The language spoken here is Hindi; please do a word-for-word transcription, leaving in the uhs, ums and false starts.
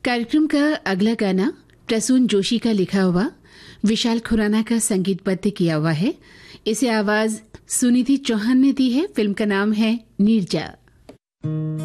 कार्यक्रम का अगला गाना प्रसून जोशी का लिखा हुआ, विशाल खुराना का संगीतबद्ध किया हुआ है। इसे आवाज सुनिधि चौहान ने दी है। फिल्म का नाम है नीरजा।